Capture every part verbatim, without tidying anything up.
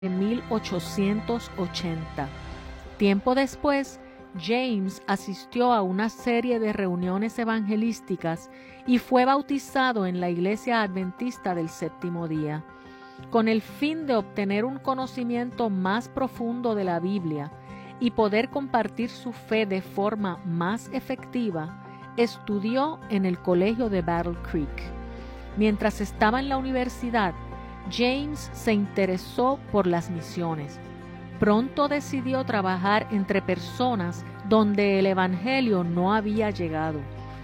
de mil ochocientos ochenta. Tiempo después, James asistió a una serie de reuniones evangelísticas y fue bautizado en la Iglesia Adventista del Séptimo Día. Con el fin de obtener un conocimiento más profundo de la Biblia y poder compartir su fe de forma más efectiva, estudió en el colegio de Battle Creek. Mientras estaba en la universidad, James se interesó por las misiones. Pronto decidió trabajar entre personas donde el Evangelio no había llegado.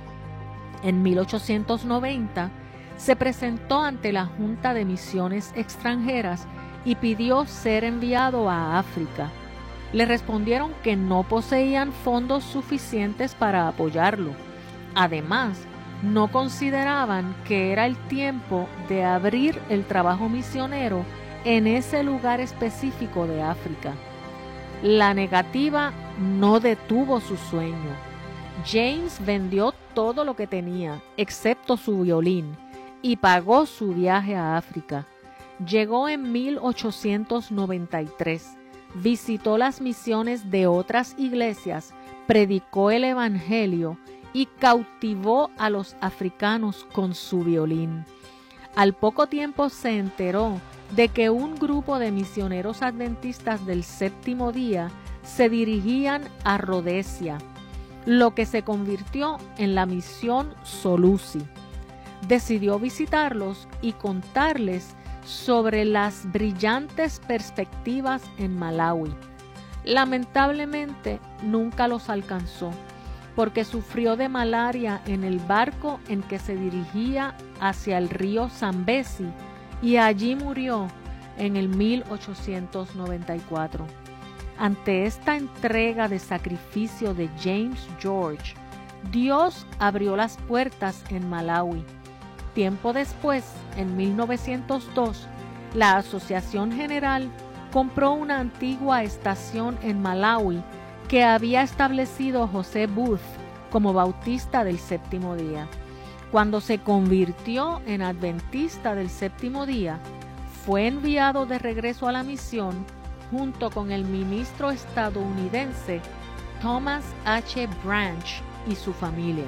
En mil ochocientos noventa, se presentó ante la Junta de Misiones Extranjeras y pidió ser enviado a África. Le respondieron que no poseían fondos suficientes para apoyarlo. Además, no consideraban que era el tiempo de abrir el trabajo misionero en ese lugar específico de África. La negativa no detuvo su sueño. James vendió todo lo que tenía, excepto su violín, y pagó su viaje a África. Llegó en mil ochocientos noventa y tres, visitó las misiones de otras iglesias, predicó el Evangelio y cautivó a los africanos con su violín. Al poco tiempo se enteró de que un grupo de misioneros adventistas del Séptimo Día se dirigían a Rodesia, lo que se convirtió en la misión Solusi. Decidió visitarlos y contarles sobre las brillantes perspectivas en Malawi. Lamentablemente, nunca los alcanzó, porque sufrió de malaria en el barco en que se dirigía hacia el río Zambezi y allí murió en el mil ochocientos noventa y cuatro. Ante esta entrega de sacrificio de James George, Dios abrió las puertas en Malawi. Tiempo después, en mil novecientos dos, la Asociación General compró una antigua estación en Malawi que había establecido José Booth como bautista del Séptimo Día. Cuando se convirtió en adventista del Séptimo Día, fue enviado de regreso a la misión junto con el ministro estadounidense Thomas H. Branch y su familia.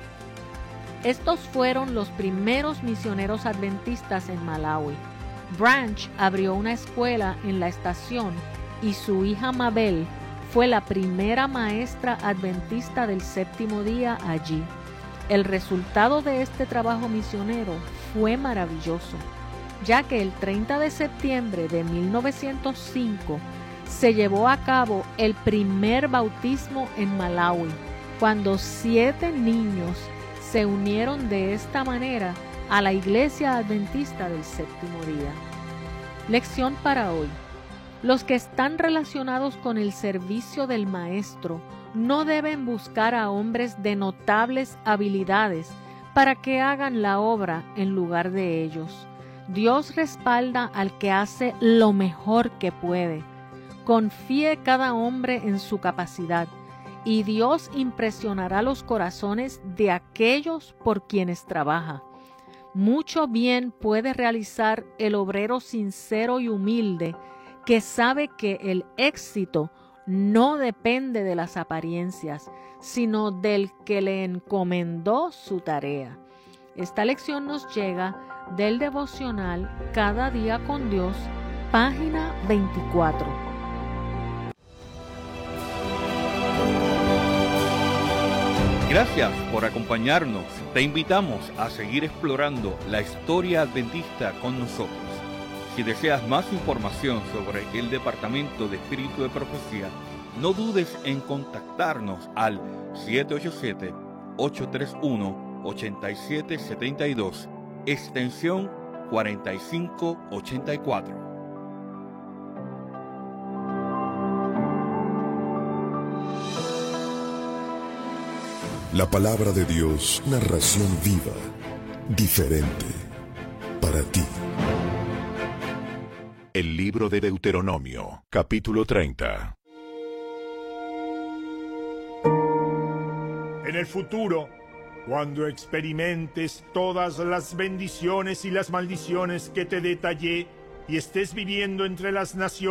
Estos fueron los primeros misioneros adventistas en Malawi. Branch abrió una escuela en la estación y su hija Mabel fue la primera maestra adventista del Séptimo Día allí. El resultado de este trabajo misionero fue maravilloso, ya que el treinta de septiembre de mil novecientos cinco se llevó a cabo el primer bautismo en Malawi, cuando siete niños se unieron de esta manera a la Iglesia Adventista del Séptimo Día. Lección para hoy. Los que están relacionados con el servicio del Maestro no deben buscar a hombres de notables habilidades para que hagan la obra en lugar de ellos. Dios respalda al que hace lo mejor que puede. Confíe cada hombre en su capacidad, y Dios impresionará los corazones de aquellos por quienes trabaja. Mucho bien puede realizar el obrero sincero y humilde que sabe que el éxito no depende de las apariencias, sino del que le encomendó su tarea. Esta lección nos llega del devocional Cada Día con Dios, página veinticuatro. Gracias por acompañarnos. Te invitamos a seguir explorando la historia adventista con nosotros. Si deseas más información sobre el Departamento de Espíritu de Profecía, no dudes en contactarnos al siete ocho siete, ocho tres uno, ocho siete siete dos, extensión cuarenta y cinco ochenta y cuatro. La palabra de Dios, narración viva, diferente, para ti. El libro de Deuteronomio, capítulo treinta. En el futuro, cuando experimentes todas las bendiciones y las maldiciones que te detallé, y estés viviendo entre las naciones,